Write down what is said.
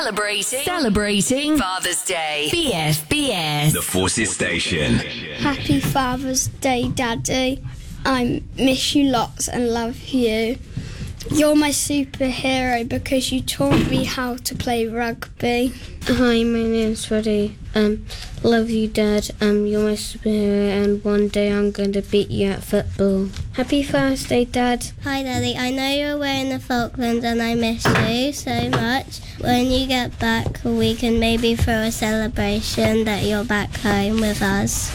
Celebrating Father's Day. BFBS. The Forces Station. Happy Father's Day, Daddy. I miss you lots and love you. You're my superhero because you taught me how to play rugby. Hi, my name's Freddie. Love you, Dad. You're my superhero, and one day I'm going to beat you at football. Happy Father's Day, Dad. Hi, Daddy. I know you're away in the Falklands and I miss you so much. When you get back, we can maybe throw a celebration that you're back home with us.